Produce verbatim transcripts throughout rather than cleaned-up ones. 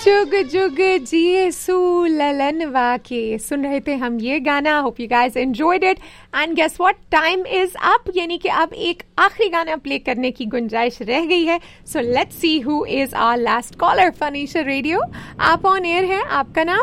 जुग जुग जिए सू ललनवा के सुन रहे थे हम ये गाना. Hope you guys enjoyed it and guess what, time is up. यानी कि अब एक आखिरी गाना प्ले करने की गुंजाइश रह गई है. So let's see who is our last caller. फनीशा radio, आप ऑन एयर हैं. आपका नाम?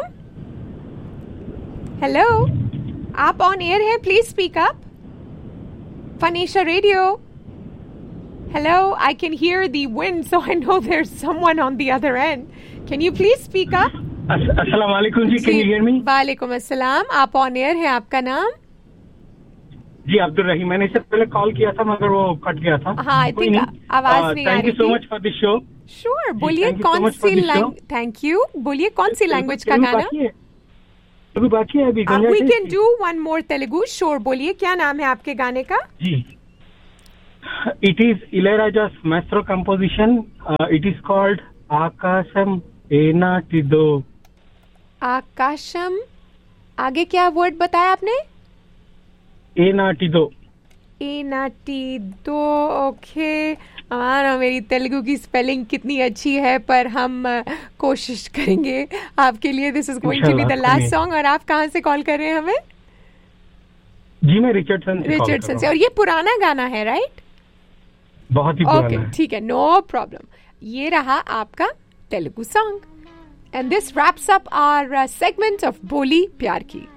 हेलो, आप ऑन एयर हैं. Please speak up. फनीशा radio. Hello, I can hear the wind, so I know there's someone on the other end. Can you please speak up? अस्सलाम वालेकुम जी, can you hear me? वालेकुम अस्सलाम. आप on air हैं. आपका नाम? जी अब्दुल रहीम. मैंने इससे पहले कॉल किया था मगर वो कट गया था. हाँ, आई थिंक आवाज नहीं आ रही. Thank you so much for this show. Sure, बोलिए कौन सी लैंग्वेज. Thank you. बोलिए कौन सी लैंग्वेज का गाना? अभी बाकी है अभी. We can do one more Telugu. Sure, बोलिए क्या नाम है आपके गाने का? जी, it is Ilayaraja's maestro composition. Uh, it is called Akasham Enatido. आकाशम, आगे क्या वर्ड बताया आपने? Enatido. Enatido. ओके. हमारा मेरी तेलुगु की स्पेलिंग कितनी अच्छी है, पर हम कोशिश करेंगे आपके लिए. This is going to be the last song. और आप कहाँ से कॉल कर रहे हैं हमें? जी मैं रिचर्डसन से रिचर्डसन से. और ये पुराना गाना है, राइट? बहुत ही पुराना है. ओके, ठीक है, नो प्रॉब्लम. ये रहा आपका Telugu song. And this wraps up our segment of बोली प्यार की.